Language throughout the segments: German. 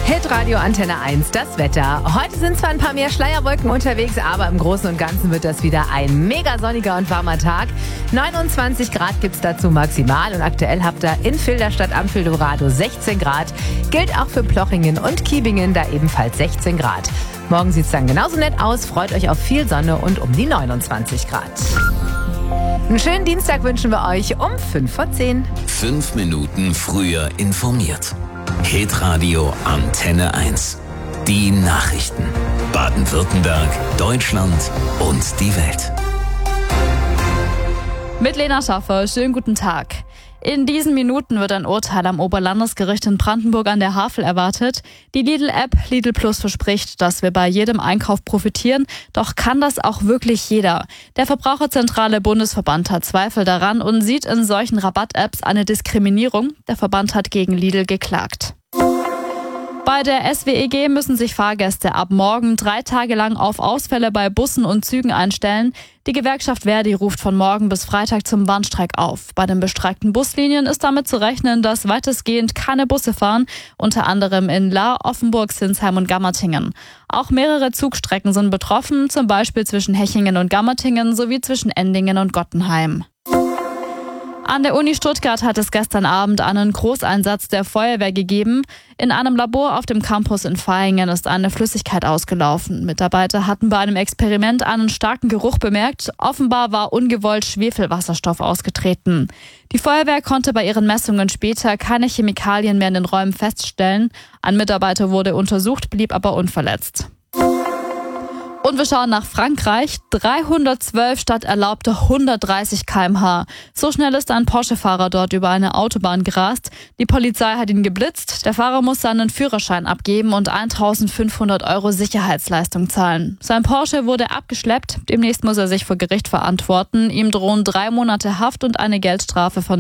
Hitradio Antenne 1, das Wetter. Heute sind zwar ein paar mehr Schleierwolken unterwegs, aber im Großen und Ganzen wird das wieder ein mega sonniger und warmer Tag. 29 Grad gibt's dazu maximal und aktuell habt ihr in Filderstadt am Fildorado 16 Grad. Gilt auch für Plochingen und Kiebingen, da ebenfalls 16 Grad. Morgen sieht's dann genauso nett aus, freut euch auf viel Sonne und um die 29 Grad. Einen schönen Dienstag wünschen wir euch um 5:10. 5 Minuten früher informiert. Hitradio Antenne 1. Die Nachrichten. Baden-Württemberg, Deutschland und die Welt. Mit Lena Schaffer, schönen guten Tag. In diesen Minuten wird ein Urteil am Oberlandesgericht in Brandenburg an der Havel erwartet. Die Lidl-App Lidl Plus verspricht, dass wir bei jedem Einkauf profitieren. Doch kann das auch wirklich jeder? Der Verbraucherzentrale Bundesverband hat Zweifel daran und sieht in solchen Rabatt-Apps eine Diskriminierung. Der Verband hat gegen Lidl geklagt. Bei der SWEG müssen sich Fahrgäste ab morgen 3 Tage lang auf Ausfälle bei Bussen und Zügen einstellen. Die Gewerkschaft Verdi ruft von morgen bis Freitag zum Warnstreik auf. Bei den bestreikten Buslinien ist damit zu rechnen, dass weitestgehend keine Busse fahren, unter anderem in Lahr, Offenburg, Sinsheim und Gammertingen. Auch mehrere Zugstrecken sind betroffen, zum Beispiel zwischen Hechingen und Gammertingen sowie zwischen Endingen und Gottenheim. An der Uni Stuttgart hat es gestern Abend einen Großeinsatz der Feuerwehr gegeben. In einem Labor auf dem Campus in Vaihingen ist eine Flüssigkeit ausgelaufen. Mitarbeiter hatten bei einem Experiment einen starken Geruch bemerkt. Offenbar war ungewollt Schwefelwasserstoff ausgetreten. Die Feuerwehr konnte bei ihren Messungen später keine Chemikalien mehr in den Räumen feststellen. Ein Mitarbeiter wurde untersucht, blieb aber unverletzt. Und wir schauen nach Frankreich. 312 statt erlaubte 130 km/h. So schnell ist ein Porsche-Fahrer dort über eine Autobahn gerast. Die Polizei hat ihn geblitzt. Der Fahrer muss seinen Führerschein abgeben und 1.500 € Sicherheitsleistung zahlen. Sein Porsche wurde abgeschleppt. Demnächst muss er sich vor Gericht verantworten. Ihm drohen 3 Monate Haft und eine Geldstrafe von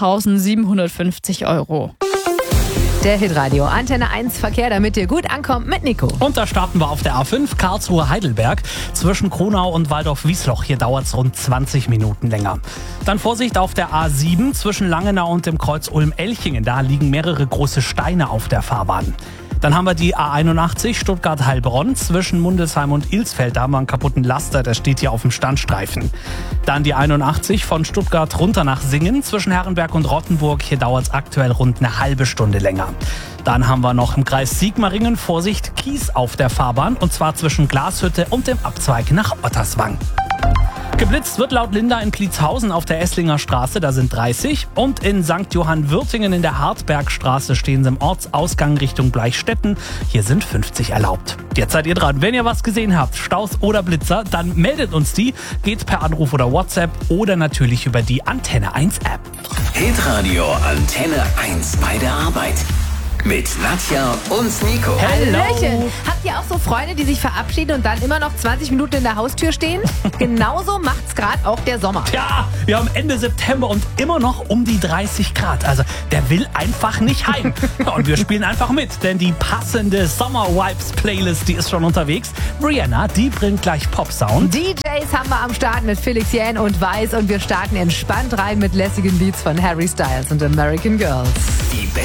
3.750 €. Der Hitradio Antenne 1 Verkehr, damit ihr gut ankommt mit Nico. Und da starten wir auf der A5 Karlsruhe-Heidelberg zwischen Kronau und Waldorf-Wiesloch. Hier dauert es rund 20 Minuten länger. Dann Vorsicht auf der A7 zwischen Langenau und dem Kreuz Ulm-Elchingen. Da liegen mehrere große Steine auf der Fahrbahn. Dann haben wir die A81 Stuttgart-Heilbronn zwischen Mundelsheim und Ilsfeld. Da haben wir einen kaputten Laster, der steht hier auf dem Standstreifen. Dann die 81 von Stuttgart runter nach Singen zwischen Herrenberg und Rottenburg. Hier dauert es aktuell rund eine halbe Stunde länger. Dann haben wir noch im Kreis Sigmaringen Vorsicht Kies auf der Fahrbahn und zwar zwischen Glashütte und dem Abzweig nach Otterswang. Geblitzt wird laut Linda in Pliezhausen auf der Esslinger Straße, da sind 30. Und in St. Johann-Würtingen in der Hartbergstraße stehen sie im Ortsausgang Richtung Bleichstätten. Hier sind 50 erlaubt. Jetzt seid ihr dran. Wenn ihr was gesehen habt, Staus oder Blitzer, dann meldet uns die. Geht per Anruf oder WhatsApp oder natürlich über die Antenne 1 App. Hitradio Antenne 1 bei der Arbeit. Mit Nadja und Nico. Hallöchen. Habt ihr auch so Freunde, die sich verabschieden und dann immer noch 20 Minuten in der Haustür stehen? Genauso macht's gerade auch der Sommer. Ja, wir haben Ende September und immer noch um die 30 Grad. Also der will einfach nicht heim. Ja, und wir spielen einfach mit, denn die passende Summer Vibes Playlist, die ist schon unterwegs. Rihanna, die bringt gleich Pop-Sound. DJs haben wir am Start mit Felix Jähn und Weiß und wir starten entspannt rein mit lässigen Beats von Harry Styles und American Girls. Die